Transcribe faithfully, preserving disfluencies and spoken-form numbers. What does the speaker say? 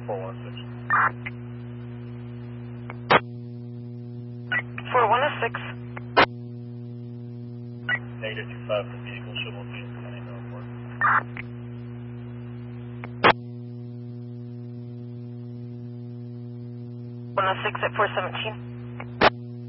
four one six. four one six. Negative two five, the vehicle should will be incoming airport. one oh six at four seventeen.